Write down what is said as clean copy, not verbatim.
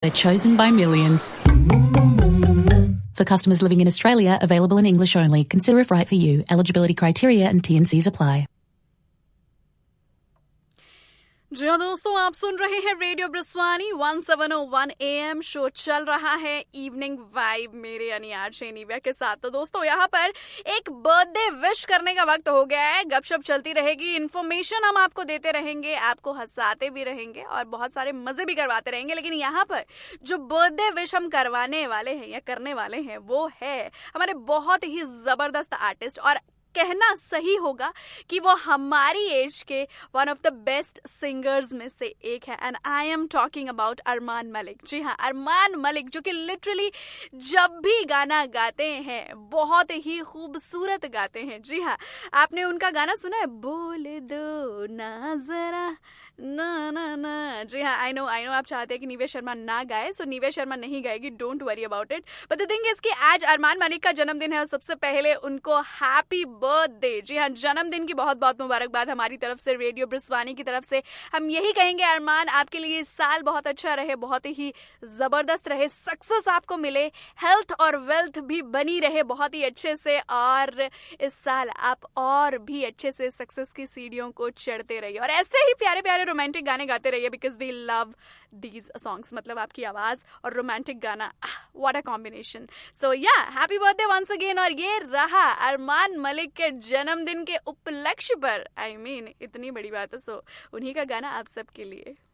They're chosen by millions. For customers living in Australia, available in English only. Consider if right for you. Eligibility criteria and T&Cs apply. जी हाँ दोस्तों, आप सुन रहे हैं radio ब्रिस्वानी 1701 AM। Show चल रहा है evening vibe मेरे यानी आरजे निव्या के साथ। तो दोस्तों यहाँ पर एक बर्थडे विश करने का वक्त हो गया है। गपशप चलती रहेगी, इन्फॉर्मेशन हम आपको देते रहेंगे, आपको हंसाते भी रहेंगे और बहुत सारे मजे भी करवाते रहेंगे। लेकिन यहाँ पर जो बर्थडे विश हम करवाने वाले हैं या करने वाले हैं वो है हमारे बहुत ही जबरदस्त आर्टिस्ट, और कहना सही होगा कि वो हमारी एज के one of the best singers में से एक है। And I am talking about Armaan Malik. जी हाँ, अरमान मलिक जो कि लिटरली जब भी गाना गाते हैं बहुत ही खूबसूरत गाते हैं। जी हाँ, आपने उनका गाना सुना है, बोल दो ना जरा ना ना ना। जी हाँ, आई नो आप चाहते हैं कि निवेश शर्मा ना गाए, सो निवेश शर्मा नहीं गाएगी, don't worry about it. But the thing is कि आज अरमान मलिक का जन्मदिन है और सबसे पहले उनको हैप्पी बर्थडे। जी हाँ, जन्मदिन की बहुत बहुत मुबारकबाद हमारी तरफ से, रेडियो ब्रिस्वानी की तरफ से। हम यही कहेंगे अरमान, आपके लिए इस साल बहुत अच्छा रहे, बहुत ही जबरदस्त रहे, सक्सेस आपको मिले, हेल्थ और वेल्थ भी बनी रहे बहुत ही अच्छे से, और इस साल आप और भी अच्छे से सक्सेस की सीढ़ियों को चढ़ते रहिए और ऐसे ही प्यारे प्यारे रोमांटिक गाने गाते रहिए, because we love these songs. मतलब आपकी आवाज और रोमांटिक गाना, व्हाट अ कॉम्बिनेशन। सो या, हैप्पी बर्थडे वंस अगेन। और ये रहा अरमान मलिक के जन्मदिन के उपलक्ष्य पर, आई मीन इतनी बड़ी बात है, सो उन्हीं का गाना आप सबके लिए।